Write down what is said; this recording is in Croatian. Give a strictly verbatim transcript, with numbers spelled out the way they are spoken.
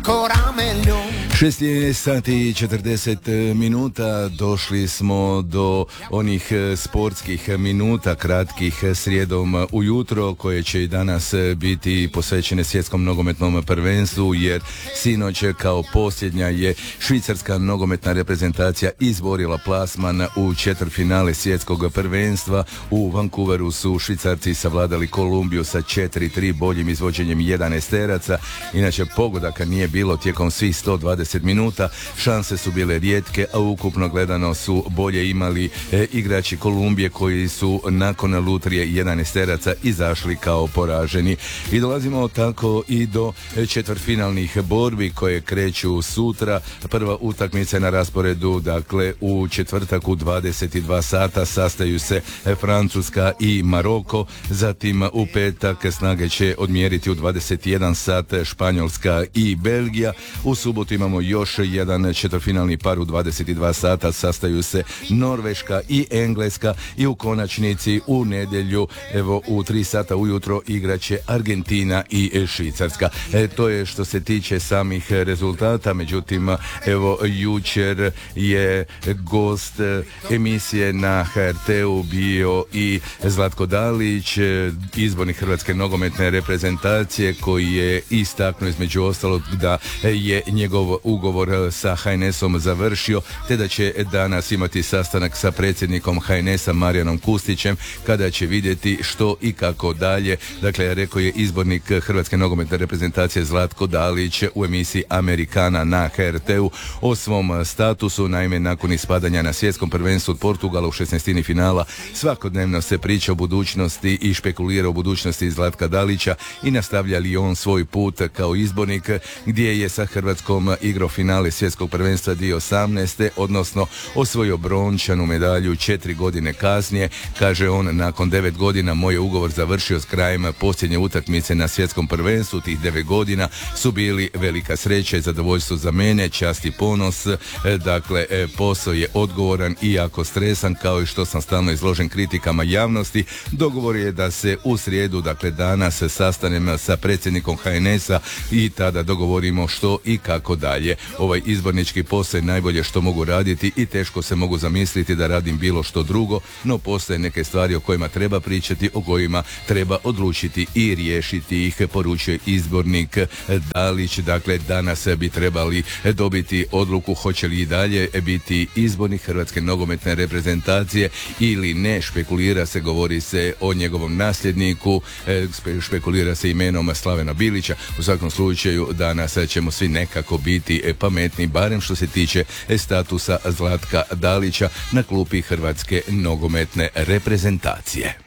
ancora meglio. šest je sati i četrdeset minuta, došli smo do onih sportskih minuta kratkih srijedom ujutro koje će i danas biti posvećene svjetskom nogometnom prvenstvu, jer sinoć kao posljednja je švicarska nogometna reprezentacija izborila plasman u četvrtfinale svjetskog prvenstva. U Vancouveru su Švicarci savladali Kolumbiju sa četiri tri boljim izvođenjem jedanaesteraca. Inače pogodaka nije bilo tijekom svih sto dvadeset minuta, šanse su bile rijetke, a ukupno gledano su bolje imali e, igrači Kolumbije koji su nakon lutrije jedanaesteraca izašli kao poraženi. I dolazimo tako i do četvrtfinalnih borbi koje kreću sutra. Prva utakmica na rasporedu, dakle u četvrtak u dvadeset dva sata sastaju se Francuska i Maroko, zatim u petak snage će odmjeriti u dvadeset jedan sat Španjolska i Belgija. U subotu imamo još jedan četvrtfinalni par u dvadeset dva sata, sastaju se Norveška i Engleska i u konačnici u nedjelju evo u tri sata ujutro igraće Argentina i Švicarska. E, to je što se tiče samih rezultata, međutim evo jučer je gost emisije na H R T-u bio i Zlatko Dalić, izbornik Hrvatske nogometne reprezentacije, koji je istaknuo između ostalog da je njegov ugovor sa H N S-om završio, te da će danas imati sastanak sa predsjednikom H N S-a Marijanom Kustićem kada će vidjeti što i kako dalje. Dakle, rekao je izbornik Hrvatske nogometne reprezentacije Zlatko Dalić u emisiji Amerikana na H R T-u o svom statusu. Naime, nakon ispadanja na svjetskom prvenstvu od Portugala u šesnaestini finala svakodnevno se priča o budućnosti i špekulira o budućnosti Zlatka Dalića i nastavlja li on svoj put kao izbornik, gdje je sa Hrvatskom igrao finale svjetskog prvenstva dvije tisuće osamnaeste. odnosno osvojio brončanu medalju četiri godine kasnije. Kaže on, nakon devet godina moj je ugovor završio s krajem posljednje utakmice na svjetskom prvenstvu. Tih devet godina su bili velika sreća i zadovoljstvo za mene, čast i ponos. Dakle, posao je odgovoran i jako stresan, kao i što sam stalno izložen kritikama javnosti. Dogovor je da se u srijedu, dakle danas, sastanem sa predsjednikom H N S-a i tada dogovorimo što i kako dalje. Ovaj izbornički posao je najbolje što mogu raditi i teško se mogu zamisliti da radim bilo što drugo, no postoje neke stvari o kojima treba pričati, o kojima treba odlučiti i riješiti ih, poručuje izbornik Dalić. Dakle, danas bi trebali dobiti odluku hoće li i dalje biti izbornik Hrvatske nogometne reprezentacije ili ne. Špekulira se, govori se o njegovom nasljedniku, špekulira se imenom Slavena Bilića. U svakom slučaju danas ćemo svi nekako biti pametni, barem što se tiče statusa Zlatka Dalića na klupi Hrvatske nogometne reprezentacije.